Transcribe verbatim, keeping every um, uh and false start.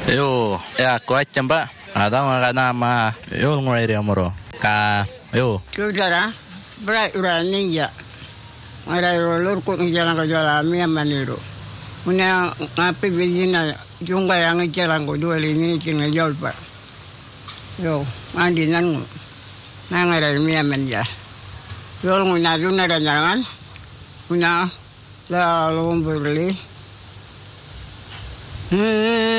Yo, ya ko achamba. Ada magana ma yo ngore amoro. Ka yo. Kudara, bra ura ninja. Ara lor ko jalan ko jalan mi maniro. Una ngapi bijina junga yang jalan ko dua ini kina jolpa. Yo, andi nan nangara mi manja. Yo nguna juna jangan. Una la lomburli. Hmm